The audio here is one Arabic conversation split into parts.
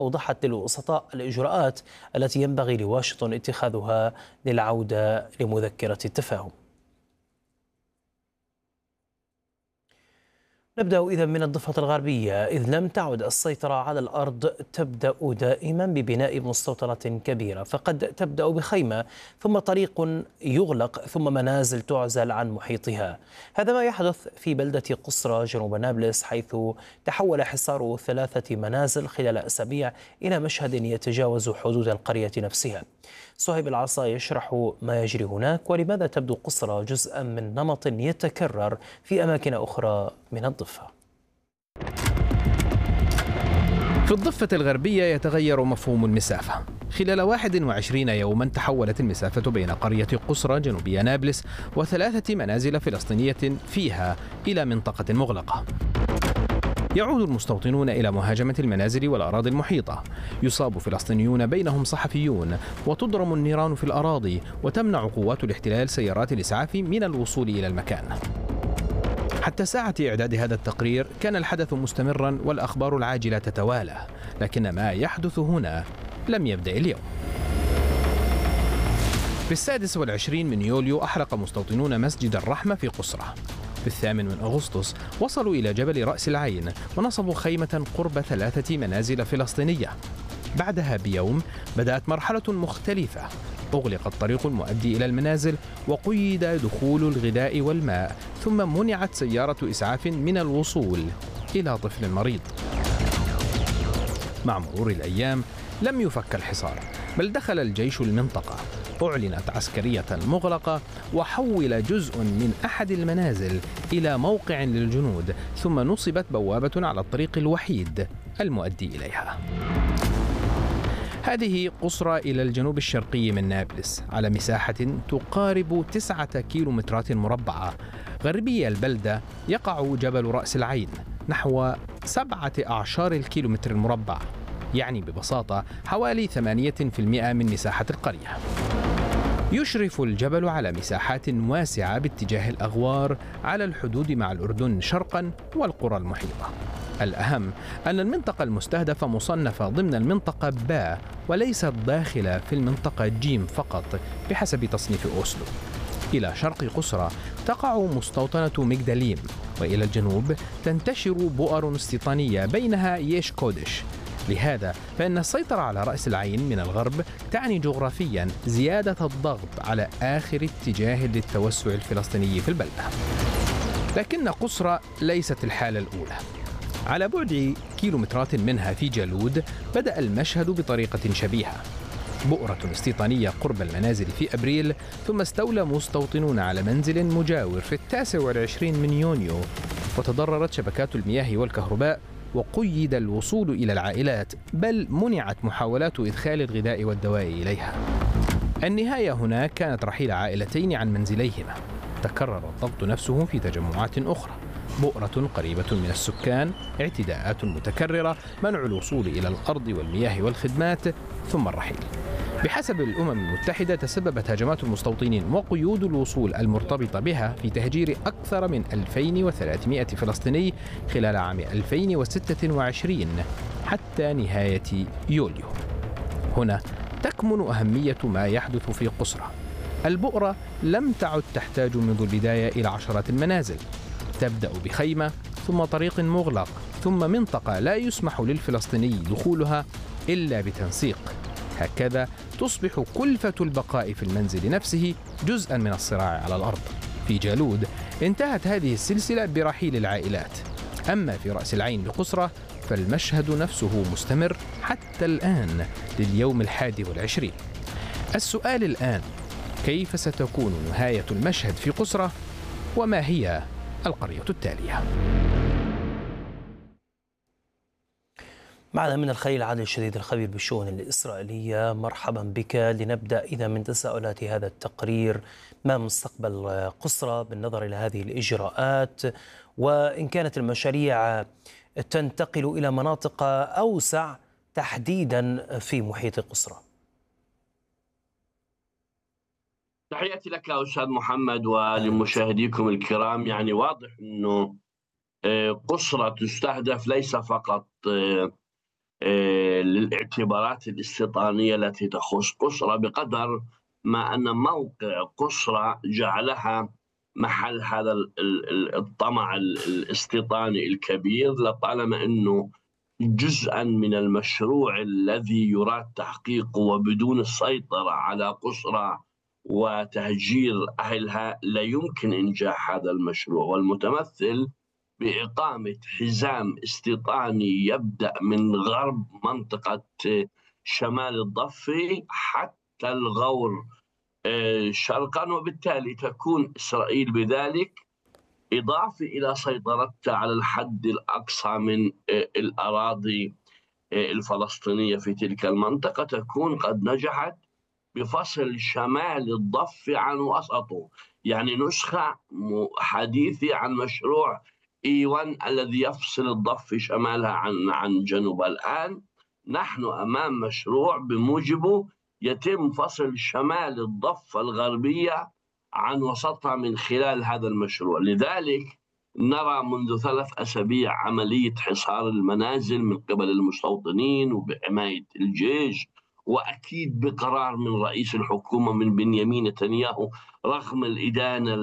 أوضحت للوسطاء الإجراءات التي ينبغي لواشنطن اتخاذها للعودة لمذكرة التفاهم. نبدأ إذا من الضفة الغربية، إذ لم تعد السيطرة على الأرض تبدأ دائما ببناء مستوطنة كبيرة، فقد تبدأ بخيمة ثم طريق يغلق ثم منازل تعزل عن محيطها. هذا ما يحدث في بلدة قصرى جنوب نابلس، حيث تحول حصار 3 منازل خلال أسابيع إلى مشهد يتجاوز حدود القرية نفسها. صهيب العصا يشرح ما يجري هناك ولماذا تبدو قصرى جزءا من نمط يتكرر في أماكن أخرى من الضفة. في الضفة الغربية يتغير مفهوم المسافة. خلال 21 يوما تحولت المسافة بين قرية قصرى جنوبية نابلس و3 منازل فلسطينية فيها إلى منطقة مغلقة. يعود المستوطنون إلى مهاجمة المنازل والأراضي المحيطة، يصاب فلسطينيون بينهم صحفيون، وتضرم النيران في الأراضي، وتمنع قوات الاحتلال سيارات الإسعاف من الوصول إلى المكان. حتى ساعة إعداد هذا التقرير كان الحدث مستمرا والأخبار العاجلة تتوالى، لكن ما يحدث هنا لم يبدأ اليوم. في 26 من يوليو أحرق مستوطنون مسجد الرحمة في قصرى. في 8 من أغسطس وصلوا إلى جبل رأس العين ونصبوا خيمة قرب 3 منازل فلسطينية. بعدها بيوم بدأت مرحلة مختلفة، أغلق الطريق المؤدي إلى المنازل وقيد دخول الغذاء والماء، ثم منعت سيارة إسعاف من الوصول إلى طفل مريض. مع مرور الأيام لم يفك الحصار، بل دخل الجيش المنطقة. أعلنت عسكرية مغلقة وحول جزء من أحد المنازل إلى موقع للجنود، ثم نصبت بوابة على الطريق الوحيد المؤدي إليها. هذه قصرى إلى الجنوب الشرقي من نابلس، على مساحة تقارب 9 كيلومترات مربعة. غربي البلدة يقع جبل رأس العين نحو 17 الكيلومتر المربع، يعني ببساطة حوالي 8% من مساحة القرية. يشرف الجبل على مساحات واسعة باتجاه الأغوار على الحدود مع الأردن شرقا والقرى المحيطة. الأهم أن المنطقة المستهدفة مصنفة ضمن المنطقة باء وليست داخلة في المنطقة جيم فقط بحسب تصنيف أوسلو. إلى شرق قصرى تقع مستوطنة مجدليم، وإلى الجنوب تنتشر بؤر استيطانية بينها ييش كودش. لهذا فإن السيطرة على رأس العين من الغرب تعني جغرافيا زيادة الضغط على آخر اتجاه للتوسع الفلسطيني في البلدة. لكن قصرى ليست الحالة الأولى. على بعد كيلومترات منها في جالود بدأ المشهد بطريقة شبيهة. بؤرة استيطانية قرب المنازل في أبريل، ثم استولى مستوطنون على منزل مجاور في 29 من يونيو، وتضررت شبكات المياه والكهرباء، وقيد الوصول إلى العائلات، بل منعت محاولات إدخال الغذاء والدواء إليها. النهاية هنا كانت رحيل عائلتين عن منزليهما. تكرر الضغط نفسه في تجمعات أخرى، بؤرة قريبة من السكان، اعتداءات متكررة، منع الوصول إلى الأرض والمياه والخدمات، ثم الرحيل. بحسب الأمم المتحدة تسببت هجمات المستوطنين وقيود الوصول المرتبطة بها في تهجير أكثر من 2300 فلسطيني خلال عام 2026 حتى نهاية يوليو. هنا تكمن أهمية ما يحدث في قصرى. البؤرة لم تعد تحتاج منذ البداية إلى عشرات المنازل، تبدأ بخيمة، ثم طريق مغلق، ثم منطقة لا يسمح للفلسطيني دخولها إلا بتنسيق. هكذا تصبح كلفة البقاء في المنزل نفسه جزءا من الصراع على الأرض. في جالود انتهت هذه السلسلة برحيل العائلات. أما في رأس العين بقصرى فالمشهد نفسه مستمر حتى الآن لليوم 21. السؤال الآن: كيف ستكون نهاية المشهد في قصرى؟ وما هي القرية التالية؟ معنا من الخليل عادل الشديد الخبير بالشؤون الإسرائيلية. مرحبا بك. لنبدأ إذا من تساؤلات هذا التقرير: ما مستقبل قصرى بالنظر إلى هذه الإجراءات، وإن كانت المشاريع تنتقل إلى مناطق أوسع تحديدا في محيط قصرى؟ تحياتي لك أستاذ محمد ولمشاهديكم الكرام. يعني واضح أنه قصرى تستهدف ليس فقط للاعتبارات الاستيطانية التي تخص قصرى، بقدر ما أن موقع قصرى جعلها محل هذا الطمع الاستيطاني الكبير، لطالما أنه جزءا من المشروع الذي يراد تحقيقه، وبدون السيطرة على قصرى وتهجير أهلها لا يمكن إنجاح هذا المشروع، والمتمثل بإقامة حزام استيطاني يبدأ من غرب منطقة شمال الضفة حتى الغور شرقا، وبالتالي تكون إسرائيل بذلك إضافة إلى سيطرتها على الحد الأقصى من الأراضي الفلسطينية في تلك المنطقة، تكون قد نجحت بفصل شمال الضفة عن وسطه، يعني نسخة حديثة عن مشروع E1 الذي يفصل الضفة شمالها عن جنوبها. الآن نحن أمام مشروع بموجبه يتم فصل شمال الضفة الغربية عن وسطها من خلال هذا المشروع. لذلك نرى منذ 3 أسابيع عملية حصار المنازل من قبل المستوطنين وبحماية الجيش، وأكيد بقرار من رئيس الحكومة من بنيامين نتنياهو، رغم الإدانة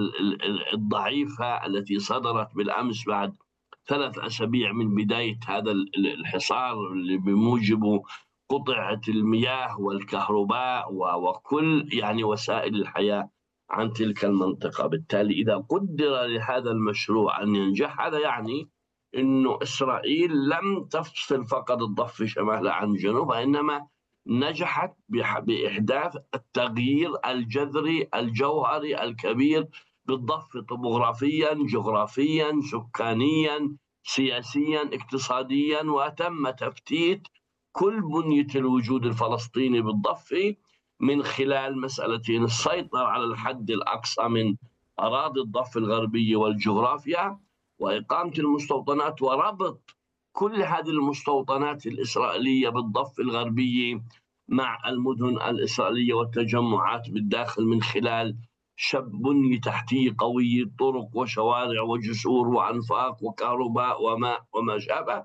الضعيفة التي صدرت بالأمس بعد 3 أسابيع من بداية هذا الحصار اللي بموجبه قطعت المياه والكهرباء وكل يعني وسائل الحياة عن تلك المنطقة. بالتالي إذا قدر لهذا المشروع أن ينجح، هذا يعني أنه إسرائيل لم تفصل فقط الضفة شمالها عن جنوبها، إنما نجحت بإحداث التغيير الجذري الجوهري الكبير بالضفة، طبوغرافيا، جغرافيا، سكانيا، سياسيا، اقتصاديا، وتم تفتيت كل بنية الوجود الفلسطيني بالضفة من خلال مسألتين: السيطرة على الحد الأقصى من أراضي الضفة الغربية والجغرافيا، وإقامة المستوطنات وربط كل هذه المستوطنات الإسرائيلية بالضفة الغربية مع المدن الإسرائيلية والتجمعات بالداخل من خلال بنية تحتية قوية، طرق وشوارع وجسور وأنفاق وكهرباء وماء وما شابه،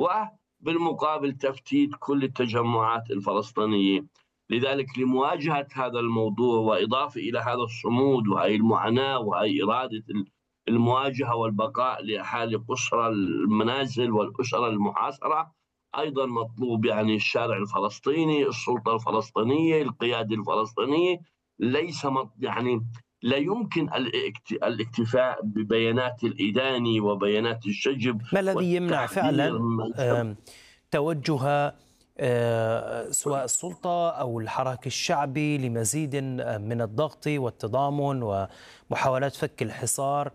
وبالمقابل تفتيت كل التجمعات الفلسطينية. لذلك لمواجهة هذا الموضوع وإضافة إلى هذا الصمود وهي المعاناة وهي إرادة المواجهة والبقاء لأهالي قصرى المنازل والأسر المحاصرة، أيضا مطلوب يعني الشارع الفلسطيني، السلطة الفلسطينية، القيادة الفلسطينية. ليس يعني لا يمكن الاكتفاء ببيانات الإداني وبيانات الشجب. ما الذي يمنع فعلا توجه سواء السلطة أو الحراك الشعبي لمزيد من الضغط والتضامن ومحاولات فك الحصار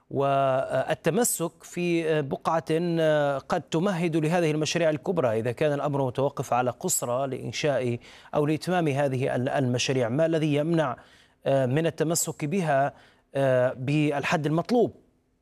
والتمسك في بقعة قد تمهد لهذه المشاريع الكبرى إذا كان الأمر متوقف على قصرى لإنشاء أو لإتمام هذه المشاريع؟ ما الذي يمنع من التمسك بها بالحد المطلوب؟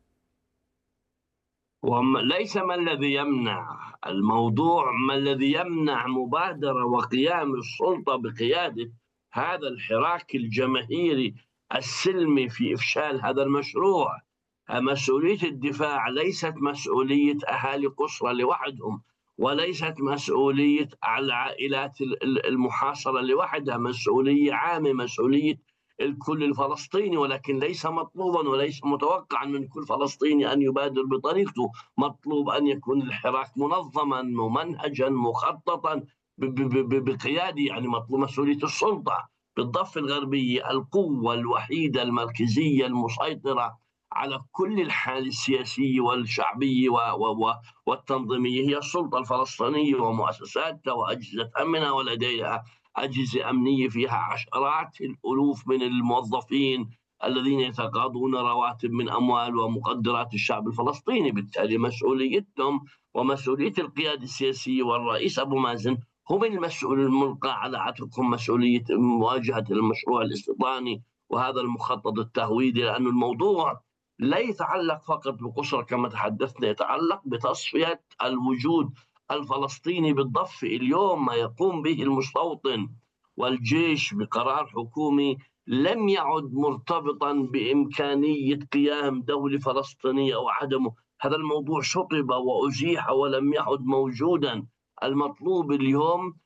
ليس ما الذي يمنع الموضوع، ما الذي يمنع مبادرة وقيام السلطة بقيادة هذا الحراك الجماهيري السلمي في إفشال هذا المشروع. مسؤولية الدفاع ليست مسؤولية أهالي قصرى لوحدهم، وليست مسؤولية العائلات المحاصرة لوحدها، مسؤولية عامة، مسؤولية الكل الفلسطيني، ولكن ليس مطلوبا وليس متوقعا من كل فلسطيني أن يبادر بطريقته. مطلوب أن يكون الحراك منظما ممنهجا مخططا بقيادة، يعني مطلوب مسؤولية السلطة بالضفة الغربية. القوة الوحيدة المركزية المسيطرة على كل الحالة السياسية والشعبية والتنظيمية هي السلطة الفلسطينية ومؤسساتها وأجهزة أمنها، ولديها أجهزة أمنية فيها عشرات الألوف من الموظفين الذين يتقاضون رواتب من أموال ومقدرات الشعب الفلسطيني. بالتالي مسؤوليتهم ومسؤولية القيادة السياسية والرئيس أبو مازن هم المسؤول الملقى على عاتقهم مسؤولية مواجهة المشروع الاستيطاني وهذا المخطط التهويدي، لأن الموضوع لا يتعلق فقط بقصرى كما تحدثنا، يتعلق بتصفية الوجود الفلسطيني بالضفة. اليوم ما يقوم به المستوطن والجيش بقرار حكومي لم يعد مرتبطا بإمكانية قيام دولة فلسطينية أو عدمه. هذا الموضوع شطب وأزيح ولم يعد موجودا. المطلوب اليوم